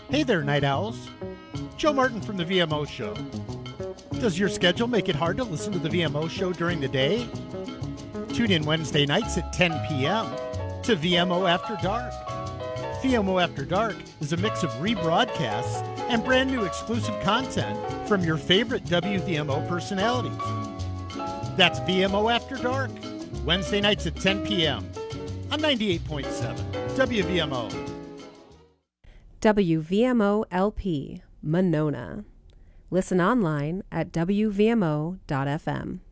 Hey there, Night Owls. Joe Martin from the VMO Show. Does your schedule make it hard to listen to the VMO Show during the day? Tune in Wednesday nights at 10 p.m. to VMO After Dark. VMO After Dark is a mix of rebroadcasts and brand new exclusive content from your favorite WVMO personalities. That's VMO After Dark, Wednesday nights at 10 p.m. on 98.7 WVMO. WVMO LP, Monona. Listen online at WVMO.fm.